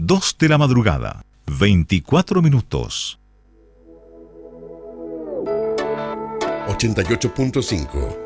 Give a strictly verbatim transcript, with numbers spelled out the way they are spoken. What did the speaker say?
dos de la madrugada, veinticuatro minutos. ochenta y ocho punto cinco